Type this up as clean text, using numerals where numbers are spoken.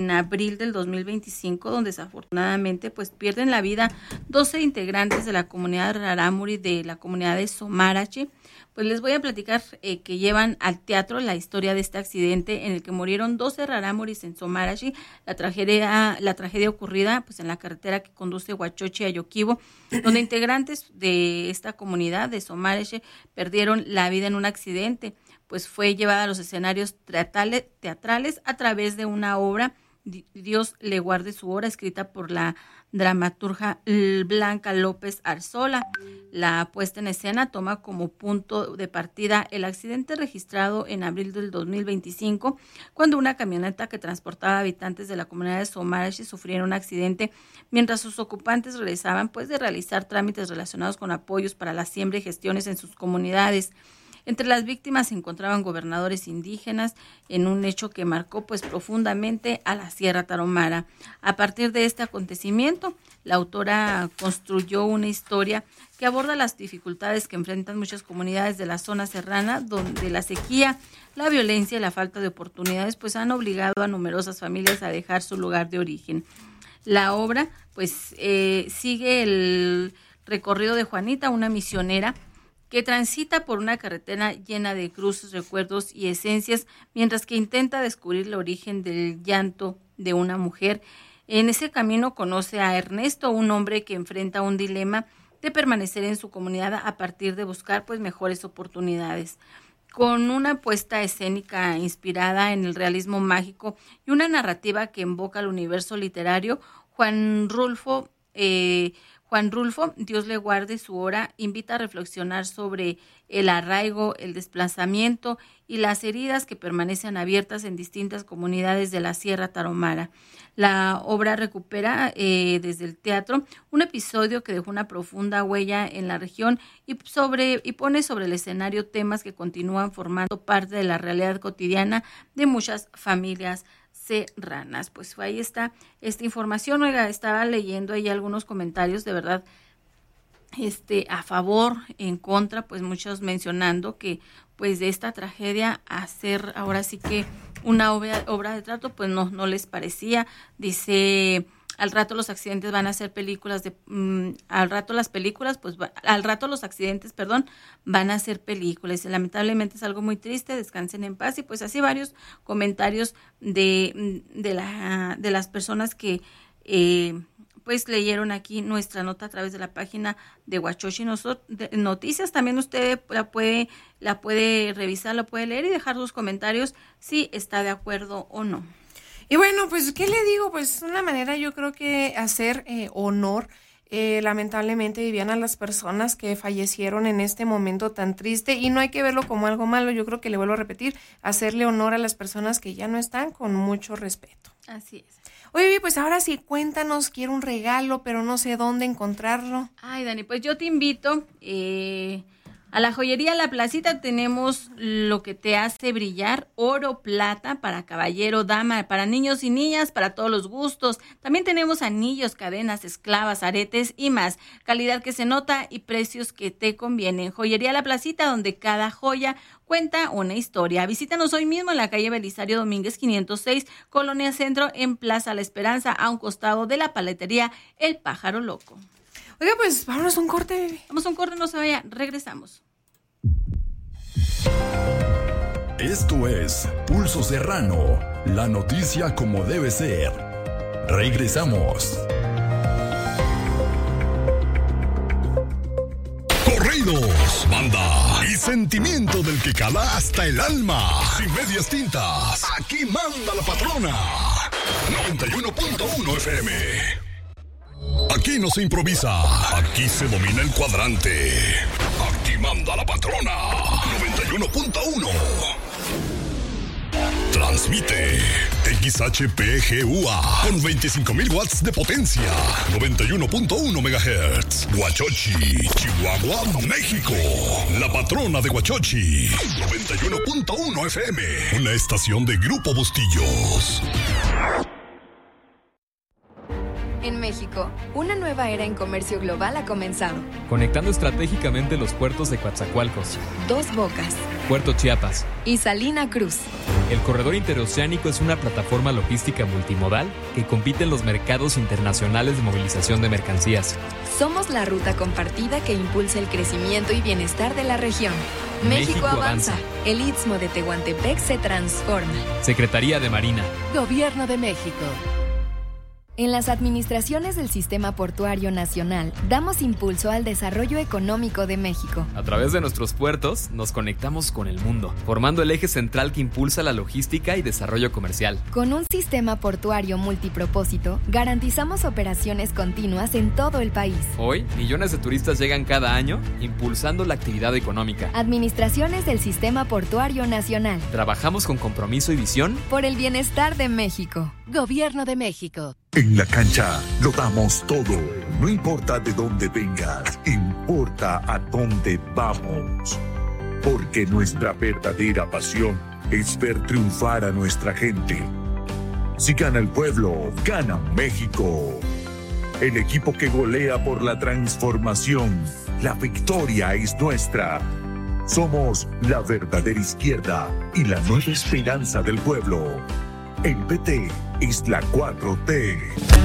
en abril del 2025, donde desafortunadamente pues pierden la vida 12 integrantes de la comunidad rarámuri de la comunidad de Somárachi. Pues les voy a platicar que llevan al teatro la historia de este accidente en el que murieron 12 rarámuris en Somárachi, la tragedia ocurrida pues en la carretera que conduce Huachochi a Yoquibo, donde integrantes de esta comunidad de Somárachi perdieron la vida en un accidente. Pues fue llevada a los escenarios teatrales a través de una obra, Dios le guarde su hora, escrita por la dramaturga Blanca López Arzola. La puesta en escena toma como punto de partida el accidente registrado en abril del 2025, cuando una camioneta que transportaba habitantes de la comunidad de Somárachi sufrieron un accidente mientras sus ocupantes regresaban pues de realizar trámites relacionados con apoyos para la siembra y gestiones en sus comunidades. Entre las víctimas se encontraban gobernadores indígenas en un hecho que marcó pues profundamente a la Sierra Tarahumara. A partir de este acontecimiento, la autora construyó una historia que aborda las dificultades que enfrentan muchas comunidades de la zona serrana, donde la sequía, la violencia y la falta de oportunidades pues han obligado a numerosas familias a dejar su lugar de origen. La obra pues sigue el recorrido de Juanita, una misionera que transita por una carretera llena de cruces, recuerdos y esencias, mientras que intenta descubrir el origen del llanto de una mujer. En ese camino conoce a Ernesto, un hombre que enfrenta un dilema de permanecer en su comunidad a partir de buscar pues mejores oportunidades. Con una puesta escénica inspirada en el realismo mágico y una narrativa que invoca al universo literario, Juan Rulfo, Dios le guarde su hora, invita a reflexionar sobre el arraigo, el desplazamiento y las heridas que permanecen abiertas en distintas comunidades de la Sierra Tarahumara. La obra recupera desde el teatro un episodio que dejó una profunda huella en la región y pone sobre el escenario temas que continúan formando parte de la realidad cotidiana de muchas familias serranas. Pues ahí está esta información. Oiga, estaba leyendo ahí algunos comentarios de verdad a favor, en contra, pues muchos mencionando que pues de esta tragedia hacer ahora sí que una obra de teatro pues no les parecía. Dice, al rato los accidentes van a ser películas al rato los accidentes, van a ser películas. Lamentablemente es algo muy triste, descansen en paz. Y pues así varios comentarios de las personas que pues leyeron aquí nuestra nota a través de la página de Huachochi Noticias. También usted la puede revisar, la puede leer y dejar sus comentarios si está de acuerdo o no. Y bueno, pues, ¿qué le digo? Pues una manera yo creo que hacer honor, lamentablemente, Viviana, a las personas que fallecieron en este momento tan triste, y no hay que verlo como algo malo. Yo creo que le vuelvo a repetir, hacerle honor a las personas que ya no están, con mucho respeto. Así es. Oye, pues ahora sí, cuéntanos, quiero un regalo, pero no sé dónde encontrarlo. Ay, Dani, pues yo te invito a la joyería La Placita. Tenemos lo que te hace brillar, oro, plata, para caballero, dama, para niños y niñas, para todos los gustos. También tenemos anillos, cadenas, esclavas, aretes y más. Calidad que se nota y precios que te convienen. Joyería La Placita, donde cada joya cuenta una historia. Visítanos hoy mismo en la calle Belisario Domínguez 506, Colonia Centro, en Plaza La Esperanza, a un costado de la paletería El Pájaro Loco. Oiga, pues vámonos a un corte, bebé. Vamos a un corte, no se vaya, regresamos. Esto es Pulso Serrano, la noticia como debe ser. Regresamos. Corridos, banda y sentimiento del que cala hasta el alma. Sin medias tintas, aquí manda la patrona. 91.1 FM. Aquí no se improvisa, aquí se domina el cuadrante. Aquí manda la patrona. 91.1. Transmite XHPGUA con 25,000 watts de potencia. 91.1 MHz. Huachochi, Chihuahua, México. La patrona de Huachochi. 91.1 FM. Una estación de Grupo Bustillos. En México, una nueva era en comercio global ha comenzado. Conectando estratégicamente los puertos de Coatzacoalcos, Dos Bocas Puerto Chiapas y Salina Cruz. El corredor interoceánico es una plataforma logística multimodal que compite en los mercados internacionales de movilización de mercancías. Somos la ruta compartida que impulsa el crecimiento y bienestar de la región. México avanza. El Istmo de Tehuantepec se transforma. Secretaría de Marina. Gobierno de México. En las administraciones del Sistema Portuario Nacional, damos impulso al desarrollo económico de México. A través de nuestros puertos, nos conectamos con el mundo, formando el eje central que impulsa la logística y desarrollo comercial. Con un sistema portuario multipropósito, garantizamos operaciones continuas en todo el país. Hoy, millones de turistas llegan cada año, impulsando la actividad económica. Administraciones del Sistema Portuario Nacional. Trabajamos con compromiso y visión por el bienestar de México. Gobierno de México. En la cancha lo damos todo. No importa de dónde vengas, importa a dónde vamos. Porque nuestra verdadera pasión es ver triunfar a nuestra gente. Si gana el pueblo, gana México. El equipo que golea por la transformación. La victoria es nuestra. Somos la verdadera izquierda y la nueva esperanza del pueblo. El PT es la 4T.